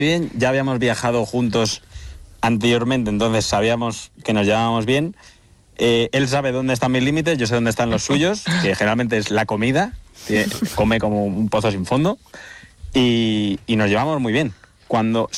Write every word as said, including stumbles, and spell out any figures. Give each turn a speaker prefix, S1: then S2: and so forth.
S1: bien, ya habíamos viajado juntos anteriormente, entonces sabíamos que nos llevábamos bien. Eh, él sabe dónde están mis límites, yo sé dónde están los suyos, que generalmente es la comida, que come como un pozo sin fondo, y, y nos llevamos muy bien. Cuando